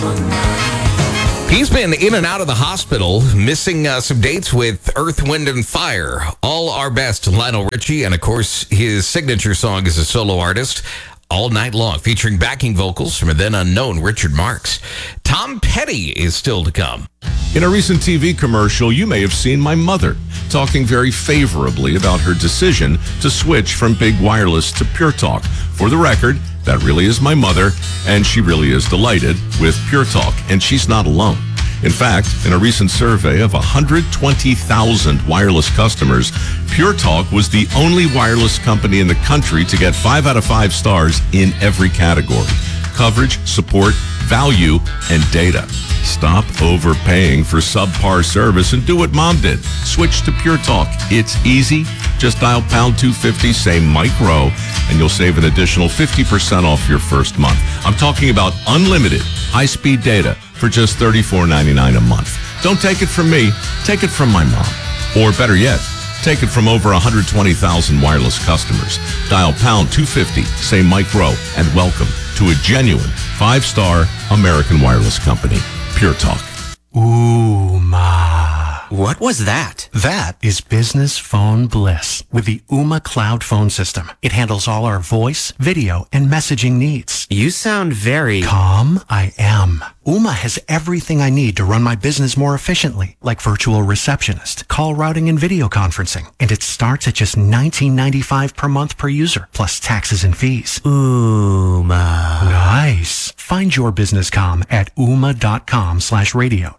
He's been in and out of the hospital, missing some dates with Earth, Wind, and Fire. All Our Best, Lionel Richie, and of course, his signature song as a solo artist, All Night Long, featuring backing vocals from a then unknown Richard Marx. Tom Petty is still to come. In a recent TV commercial, you may have seen my mother talking very favorably about her decision to switch from big wireless to Pure Talk. For the record, that really is my mother, and she really is delighted with Pure Talk, and she's not alone. In fact, in a recent survey of 120,000 wireless customers, Pure Talk was the only wireless company in the country to get 5 out of 5 stars in every category: coverage, support, value, and data. Stop overpaying for subpar service and do what Mom did. Switch to Pure Talk. It's easy. Just dial pound 250, say Mike Rowe, and you'll save an additional 50% off your first month. I'm talking about unlimited high-speed data for just $34.99 a month. Don't take it from me. Take it from my mom. Or better yet, take it from over 120,000 wireless customers. Dial pound 250, say Mike Rowe, and welcome to a genuine 5-star American wireless company, Pure Talk. Ooh, ma. What was that? That is business phone bliss with the Ooma Cloud Phone System. It handles all our voice, video, and messaging needs. You sound very... Calm, I am. Ooma has everything I need to run my business more efficiently, like virtual receptionist, call routing, and video conferencing. And it starts at just $19.95 per month per user, plus taxes and fees. Ooma. Nice. Find your business calm at ooma.com/radio.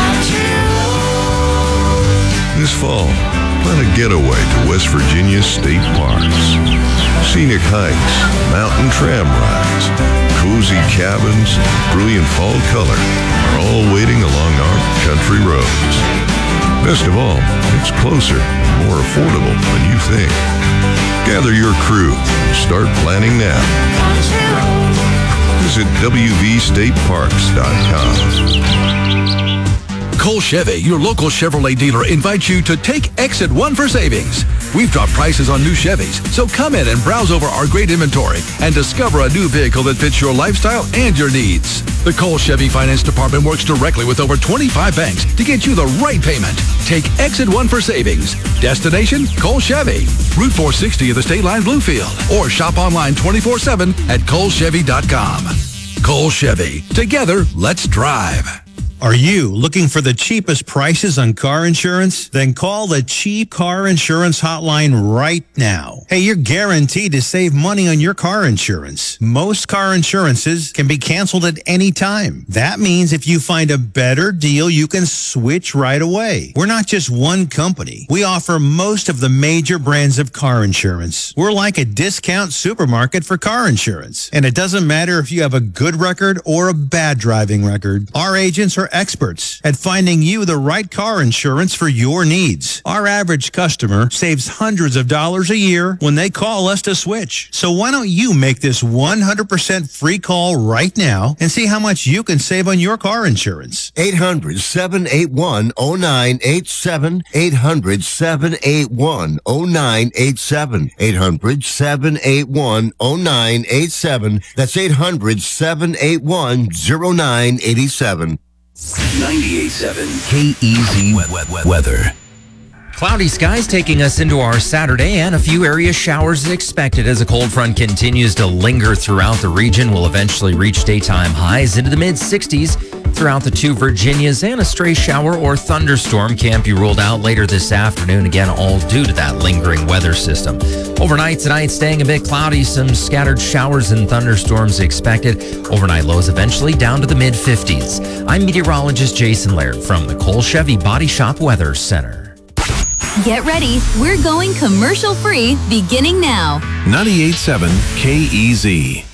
This fall, plan a getaway to West Virginia's state parks. Scenic hikes, mountain tram rides, cozy cabins, brilliant fall color are all waiting along our country roads. Best of all, it's closer and more affordable than you think. Gather your crew and start planning now. Visit wvstateparks.com. Cole Chevy, your local Chevrolet dealer, invites you to take Exit 1 for savings. We've dropped prices on new Chevys, so come in and browse over our great inventory and discover a new vehicle that fits your lifestyle and your needs. The Cole Chevy Finance Department works directly with over 25 banks to get you the right payment. Take Exit 1 for savings. Destination, Cole Chevy. Route 460 of the State Line Bluefield. Or shop online 24/7 at colechevy.com. Cole Chevy. Together, let's drive. Are you looking for the cheapest prices on car insurance? Then call the Cheap Car Insurance Hotline right now. Hey, you're guaranteed to save money on your car insurance. Most car insurances can be canceled at any time. That means if you find a better deal, you can switch right away. We're not just one company. We offer most of the major brands of car insurance. We're like a discount supermarket for car insurance. And it doesn't matter if you have a good record or a bad driving record. Our agents are experts at finding you the right car insurance for your needs. Our average customer saves hundreds of dollars a year when they call us to switch. So why don't you make this 100% free call right now and see how much you can save on your car insurance? 800-781-0987. 800-781-0987. 800-781-0987. That's 800-781-0987. 98.7 KEZ weather. Cloudy skies taking us into our Saturday, and a few area showers expected as a cold front continues to linger throughout the region. Will eventually reach daytime highs into the mid-60s throughout the two Virginias, and a stray shower or thunderstorm can't be ruled out later this afternoon, again all due to that lingering weather system. Overnight tonight staying a bit cloudy, some scattered showers and thunderstorms expected. Overnight lows eventually down to the mid-50s. I'm meteorologist Jason Laird from the Cole Chevy Body Shop Weather Center. Get ready. We're going commercial free beginning now. 98.7 KEZ.